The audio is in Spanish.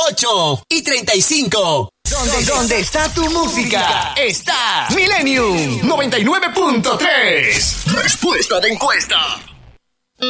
8:35. ¿Dónde está tu música? Está Millennium 99.3. Respuesta de encuesta.